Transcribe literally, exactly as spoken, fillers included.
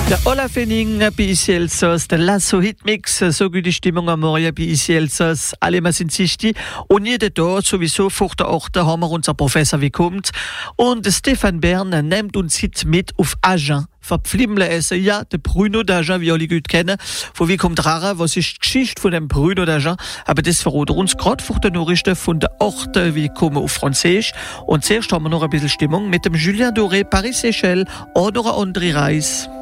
Der Olaf Henning bei I C L S O S, der Lasso Hitmix, so gute Stimmung am Morgen bei I C L S O S. Alle mal sind sichtig. Und jeder da, sowieso vor der Ort, haben wir unser Professor wie kommt. Und Stefan Bern nimmt uns heute mit auf Agen. Verpflimle essen, ja, der Bruno d'Agen, wie alle gut kennen. Von wie kommt Rara, was ist die Geschichte von dem Bruno d'Agen? Aber das verraten uns gerade vor den Nachrichten von der Orte, wie kommen auf Französisch. Und zuerst haben wir noch ein bisschen Stimmung mit dem Julien Doré, Paris-Seychelles oder eine andere Reise.